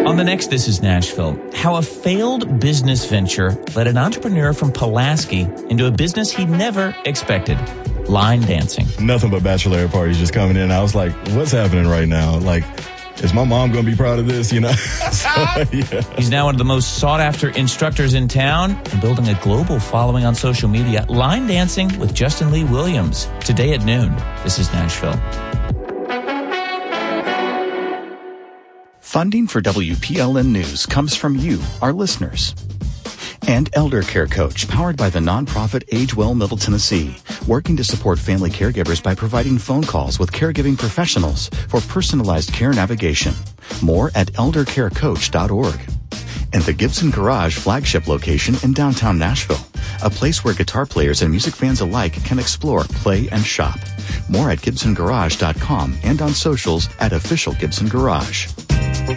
On the next This is Nashville, how a failed business venture led an entrepreneur from Pulaski into a business he never expected. Line dancing. Nothing but bachelorette parties just coming in. I was like, what's happening right now? Like, is my mom going to be proud of this, you know? So, yeah. He's now one of the most sought-after instructors in town and building a global following on social media. Line dancing with Justin Lee Williams. Today at noon. This is Nashville. Funding for WPLN News comes from you, our listeners. And Elder Care Coach, powered by the nonprofit Age Well Middle Tennessee, working to support family caregivers by providing phone calls with caregiving professionals for personalized care navigation. More at eldercarecoach.org. And the Gibson Garage flagship location in downtown Nashville, a place where guitar players and music fans alike can explore, play, and shop. More at gibsongarage.com and on socials at Official Gibson Garage.